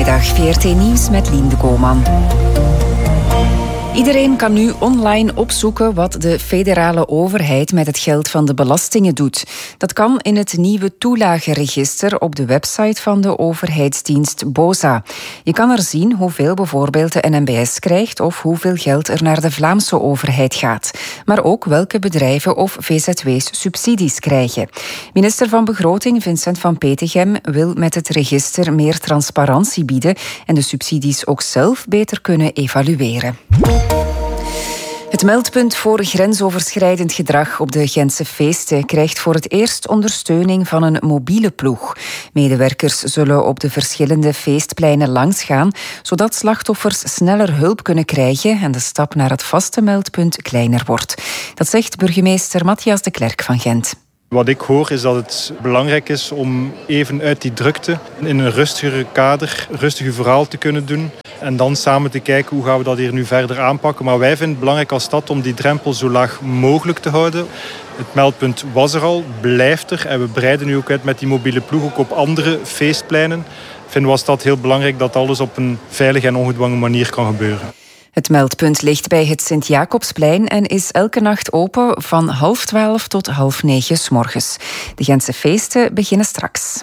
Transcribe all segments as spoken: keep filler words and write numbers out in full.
Goedemiddag, V R T Nieuws met Lien de Koolman. Iedereen kan nu online opzoeken wat de federale overheid met het geld van de belastingen doet. Dat kan in het nieuwe toelagenregister op de website van de overheidsdienst BOZA. Je kan er zien hoeveel bijvoorbeeld de N M B S krijgt of hoeveel geld er naar de Vlaamse overheid gaat. Maar ook welke bedrijven of V Z W's subsidies krijgen. Minister van Begroting Vincent Van Petegem wil met het register meer transparantie bieden en de subsidies ook zelf beter kunnen evalueren. Het meldpunt voor grensoverschrijdend gedrag op de Gentse feesten krijgt voor het eerst ondersteuning van een mobiele ploeg. Medewerkers zullen op de verschillende feestpleinen langsgaan, zodat slachtoffers sneller hulp kunnen krijgen en de stap naar het vaste meldpunt kleiner wordt. Dat zegt burgemeester Matthias de Klerk van Gent. Wat ik hoor is dat het belangrijk is om even uit die drukte in een rustigere kader, rustig uw verhaal te kunnen doen. En dan samen te kijken hoe gaan we dat hier nu verder aanpakken. Maar wij vinden het belangrijk als stad om die drempel zo laag mogelijk te houden. Het meldpunt was er al, blijft er. En we breiden nu ook uit met die mobiele ploeg ook op andere feestpleinen. Ik vind als stad heel belangrijk dat alles op een veilige en ongedwongen manier kan gebeuren. Het meldpunt ligt bij het Sint-Jacobsplein en is elke nacht open van half twaalf tot half negen 's morgens. De Gentse feesten beginnen straks.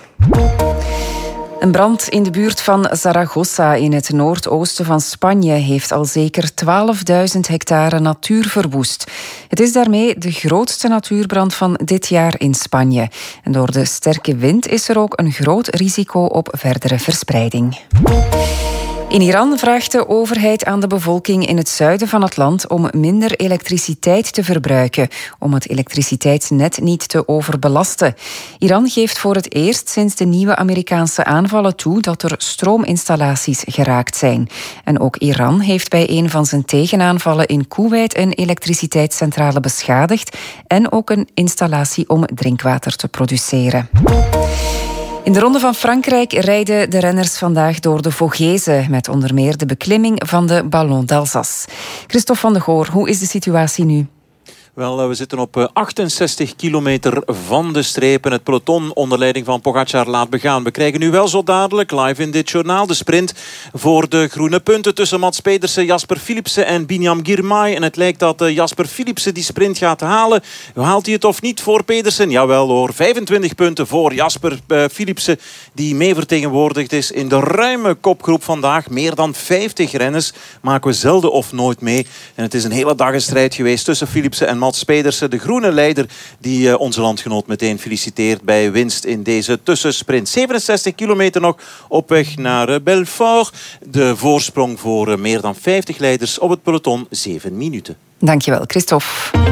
Een brand in de buurt van Zaragoza in het noordoosten van Spanje heeft al zeker twaalfduizend hectare natuur verwoest. Het is daarmee de grootste natuurbrand van dit jaar in Spanje. En door de sterke wind is er ook een groot risico op verdere verspreiding. In Iran vraagt de overheid aan de bevolking in het zuiden van het land om minder elektriciteit te verbruiken, om het elektriciteitsnet niet te overbelasten. Iran geeft voor het eerst sinds de nieuwe Amerikaanse aanvallen toe dat er stroominstallaties geraakt zijn. En ook Iran heeft bij een van zijn tegenaanvallen in Koeweit een elektriciteitscentrale beschadigd en ook een installatie om drinkwater te produceren. In de Ronde van Frankrijk rijden de renners vandaag door de Vogezen, met onder meer de beklimming van de Ballon d'Alsace. Christophe van de Goor, hoe is de situatie nu? Wel, we zitten op achtenzestig kilometer van de streep en het peloton onder leiding van Pogacar laat begaan. We krijgen nu wel zo dadelijk live in dit journaal de sprint voor de groene punten tussen Mats Pedersen, Jasper Philipsen en Binyam Girmay. En het lijkt dat Jasper Philipsen die sprint gaat halen. Haalt hij het of niet voor Pedersen? Jawel hoor, vijfentwintig punten voor Jasper uh, Philipsen, die mee vertegenwoordigd is in de ruime kopgroep vandaag. Meer dan vijftig renners maken we zelden of nooit mee. En het is een hele dag een strijd geweest tussen Philipsen en Mats Pedersen, de groene leider die uh, onze landgenoot meteen feliciteert bij winst in deze tussensprint. zevenenzestig kilometer nog op weg naar uh, Belfort. De voorsprong voor uh, meer dan vijftig leiders op het peloton, zeven minuten. Dankjewel, Christophe.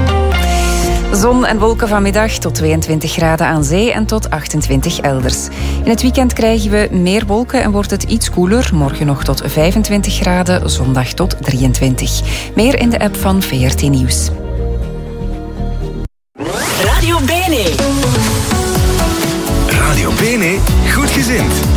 Zon en wolken vanmiddag tot tweeëntwintig graden aan zee en tot achtentwintig elders. In het weekend krijgen we meer wolken en wordt het iets koeler. Morgen nog tot vijfentwintig graden, zondag tot drieëntwintig. Meer in de app van V R T Nieuws. Radio Bene. Radio Bene, goed gezind.